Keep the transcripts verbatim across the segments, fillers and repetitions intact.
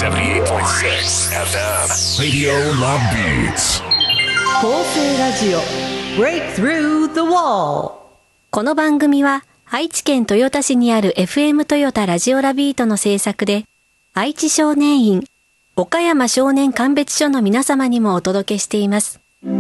セブンティーエイトポイントシックス エフエムRadio Love Beats 構成ラジオ Break Through the Wall。 この番組は愛知県豊田市にある エフエム トヨタラジオラビートの制作で、愛知少年院、岡山少年鑑別所の皆様にもお届けしています。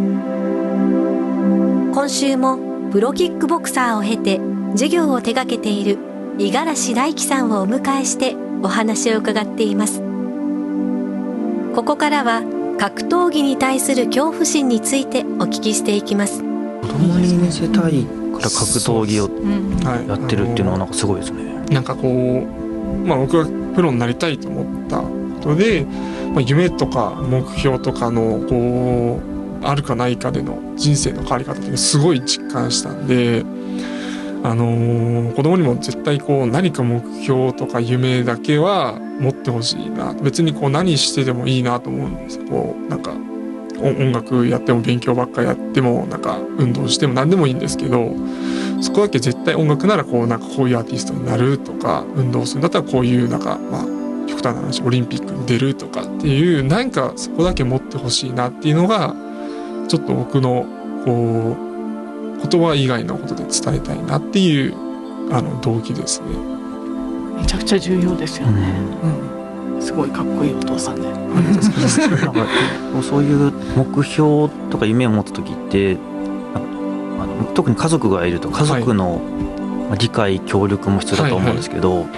今週もプロキックボクサーを経て授業を手掛けている五十嵐大樹さんをお迎えしてお話を伺っています。ここからは格闘技に対する恐怖心についてお聞きしていきます。 子供に見せたいから格闘技をやってるっていうのはなんかすごいですね。 なんかこう、まあ、僕がプロになりたいと思ったことで、まあ、夢とか目標とかのこうあるかないかでの人生の変わり方っていうのをすごい実感したんで、あのー、子供にも絶対こう何か目標とか夢だけは持ってほしいな。別にこう何してでもいいなと思うんですよ。こうなんか音楽やっても勉強ばっかりやってもなんか運動しても何でもいいんですけど、そこだけ絶対音楽ならこうなんかこういうアーティストになるとか、運動するんだったらこういうなんかまあ極端な話オリンピックに出るとかっていうなんかそこだけ持ってほしいなっていうのがちょっと僕のこう言葉以外のことで伝えたいなっていうあの動機ですね。 めちゃくちゃ重要ですよね、うんうん、すごいかっこいいお父さんで、 なんかそういう目標とか夢を持つ時ってあの特に家族がいると家族の理解、はい、協力も必要だと思うんですけど、はいはい、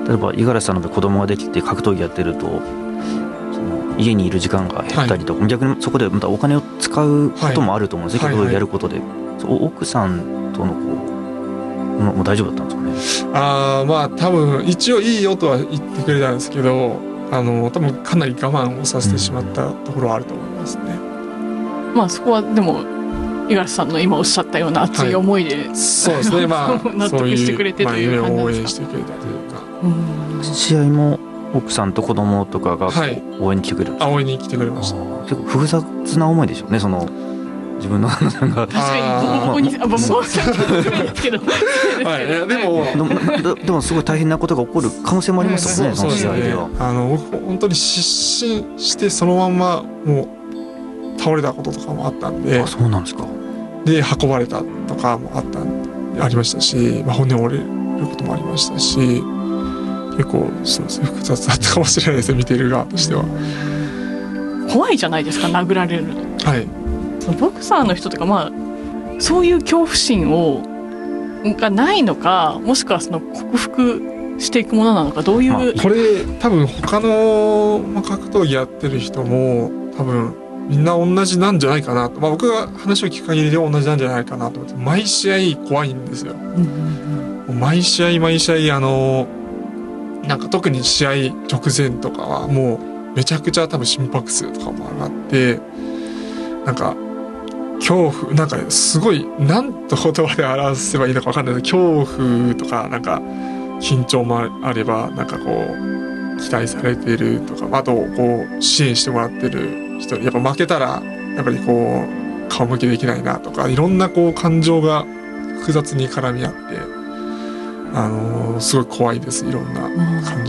例えば五十嵐さんの子供ができて格闘技やってるとその家にいる時間が減ったりとか、はい、逆にそこでまたお金を使うこともあると思うんですよ、はい、格闘技やることで、はいはい、奥さんとのこうもう大丈夫だったんですかね。 あまあ多分一応いいよとは言ってくれたんですけど、あの多分かなり我慢をさせてしまったところはあると思いますね、 うん、まあそこはでも五十嵐さんの今おっしゃったような熱い思いで、はい、 そうですね、まあ納得してくれてという感じですか。 まあ、夢を応援してくれたというか、 うん、 試合も奥さんと子供とかが応援に来てくれるんですか。 はい、あ応援に来てくれました。 結構複雑な思いでしょうね、その自分の旦那さんが。 確かにボコボコに、あ、ボコボコにされてるんですけど、 はい、でもでもでもすごい大変なことが起こる可能性もありますもんね、その試合では。 あの本当に失神してそのまんまもう倒れたこととかもあったんで。 あ、そうなんですか。 で運ばれたとかもあったありましたし、まあ、骨折れることもありましたし、結構そうですね、複雑だったかもしれないですね、見ている側としては。 怖いじゃないですか、殴られる。 はい。 ボクサーの人とか、まあそういう恐怖心をがないのか、もしくはその克服していくものなのか、どういう、まあ、 これ多分他の、まあ、格闘技やってる人も多分みんな同じなんじゃないかなと、まあ、僕が話を聞く限りでは同じなんじゃないかなと思って、毎試合怖いんですよ、うんうんうん、毎試合毎試合あのなんか特に試合直前とかはもうめちゃくちゃ多分心拍数とかも上がって、なんか恐怖、なんかすごい何と言葉で表せばいいのか分かんないけど、恐怖とかなんか緊張もあれば、なんかこう期待されてるとか、あとこう支援してもらってる人、やっぱ負けたらやっぱりこう顔向けできないなとか、いろんなこう感情が複雑に絡み合って、あのー、すごい怖いです。いろんな感